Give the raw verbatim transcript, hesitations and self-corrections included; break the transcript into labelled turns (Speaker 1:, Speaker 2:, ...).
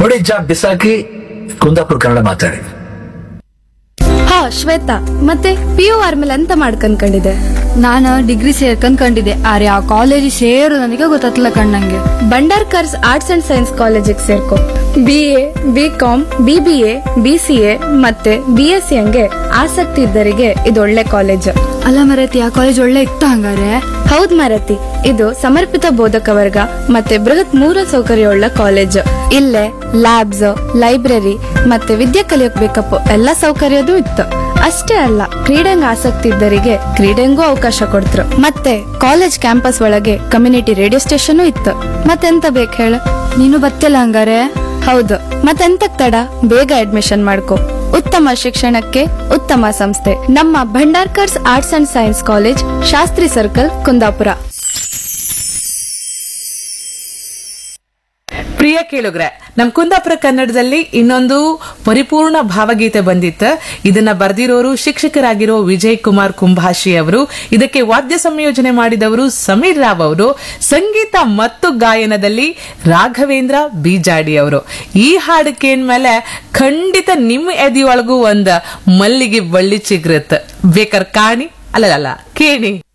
Speaker 1: ನೋಡಿ ಜಾಬ್ ಬಿಸಾಕಿ ಕುಂದಾಪುರ ಕನ್ನಡ ಮಾತಾಡಿ.
Speaker 2: ಹಾ ಶ್ವೇತಾ, ಮತ್ತೆ ಪಿ ಯು ಆದ್ಮೇಲೆ ಎಂತ ಮಾಡ್ಕಂಡ್ಕೊಂಡಿದೆ?
Speaker 3: ನಾನು ಡಿಗ್ರಿ ಸೇರ್ಕಂಡ್ಕೊಂಡಿದ್ದೆ, ಆದ್ರೆ ಆ ಕಾಲೇಜ್ ಸೇರು ನನಗೆ ಗೊತ್ತಾಗ್ತಿಲ್ಲ ಕಣ್ಣಂಗೆ.
Speaker 2: ಬಂಡಾರ್ಕರ್ಸ್ ಆರ್ಟ್ಸ್ ಅಂಡ್ ಸೈನ್ಸ್ ಕಾಲೇಜಿಗೆ ಸೇರ್ಕೊ. B A, B com, B B A, B C A ಮತ್ತೆ ಬಿ ಎಸ್ ಸಿ ಹಂಗೆ ಆಸಕ್ತಿ ಇದ್ದರಿಗೆ ಇದು ಒಳ್ಳೆ ಕಾಲೇಜ್.
Speaker 3: ಅಲ್ಲ ಮರತಿ, ಆ ಕಾಲೇಜ್ ಒಳ್ಳೆ ಇತ್ತು ಹಂಗಾರೆ?
Speaker 2: ಹೌದ್ ಮರತಿ, ಇದು ಸಮರ್ಪಿತ ಬೋಧಕ ವರ್ಗ ಮತ್ತೆ ಬೃಹತ್ ಮೂಲ ಸೌಕರ್ಯವುಳ್ಳ ಕಾಲೇಜ್. ಇಲ್ಲೇ ಲ್ಯಾಬ್ಸ್, ಲೈಬ್ರರಿ ಮತ್ತೆ ವಿದ್ಯೆ ಕಲಿಯೋಕ್ ಬೇಕಪ್ಪ ಎಲ್ಲಾ ಸೌಕರ್ಯದೂ ಇತ್ತು. ಅಷ್ಟೇ ಅಲ್ಲ, ಕ್ರೀಡೆಂಗ್ ಆಸಕ್ತಿ ಇದ್ದರಿಗೆ ಕ್ರೀಡೆಂಗೂ ಅವಕಾಶ ಕೊಡ್ತರು. ಮತ್ತೆ ಕಾಲೇಜ್ ಕ್ಯಾಂಪಸ್ ಒಳಗೆ ಕಮ್ಯುನಿಟಿ ರೇಡಿಯೋ ಸ್ಟೇಷನ್ ಇತ್ತು. ಮತ್ತೆಂತ ಬೇಕು ಹೇಳ?
Speaker 3: ನೀನು ಬತ್ತಿಲ್ಲ ಹಂಗಾರೆ?
Speaker 2: ಹೌದು, ಮತ್ತೆಂತಕ್ ತಡ, ಬೇಗ ಅಡ್ಮಿಷನ್ ಮಾಡ್ಕೊ. ಉತ್ತಮ ಶಿಕ್ಷಣಕ್ಕೆ ಉತ್ತಮ ಸಂಸ್ಥೆ ನಮ್ಮ Bhandarkar's arts and science college, Shastri circle, Kundapura.
Speaker 4: ಪ್ರಿಯ ಕೇಳುಗ್ರೆ, ನಮ್ ಕುಂದಾಪುರ ಕನ್ನಡದಲ್ಲಿ ಇನ್ನೊಂದು ಪರಿಪೂರ್ಣ ಭಾವಗೀತೆ ಬಂದಿತ್ತು. ಇದನ್ನ ಬರೆದಿರೋರು ಶಿಕ್ಷಕರಾಗಿರೋ ವಿಜಯ್ ಕುಮಾರ್ ಕುಂಭಾಷಿ ಅವರು. ಇದಕ್ಕೆ ವಾದ್ಯ ಸಂಯೋಜನೆ ಮಾಡಿದವರು ಸಮೀರ್ ರಾವ್ ಅವರು. ಸಂಗೀತ ಮತ್ತು ಗಾಯನದಲ್ಲಿ ರಾಘವೇಂದ್ರ ಬೀಜಾಡಿ ಅವರು. ಈ ಹಾಡು ಕೇಳ್ಮೇಲೆ ಖಂಡಿತ ನಿಮ್ಮ ಎದಿಯೊಳಗೂ ಒಂದ ಮಲ್ಲಿಗೆ ಬಳ್ಳಿ ಚಿಗ್ರತ್. ಬೇಕರ್ ಕಾಣಿ, ಅಲ್ಲಲ್ಲ ಕೇಳಿ.